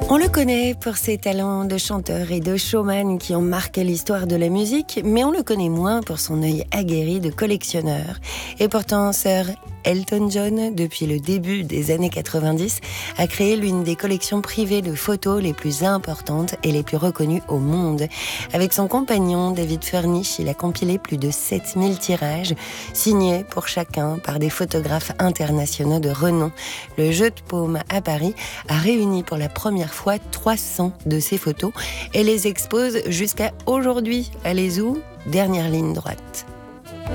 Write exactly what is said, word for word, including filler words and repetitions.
On le connaît pour ses talents de chanteur et de showman qui ont marqué l'histoire de la musique, mais on le connaît moins pour son œil aguerri de collectionneur. Et pourtant, Sir Elton John, depuis le début des années quatre-vingt-dix, a créé l'une des collections privées de photos les plus importantes et les plus reconnues au monde. Avec son compagnon David Furnish, il a compilé plus de sept mille tirages, signés pour chacun par des photographes internationaux de renom. Le Jeu de Paume à Paris a réuni pour la première fois trois cents de ces photos et les expose jusqu'à aujourd'hui. Allez où ? Dernière ligne droite.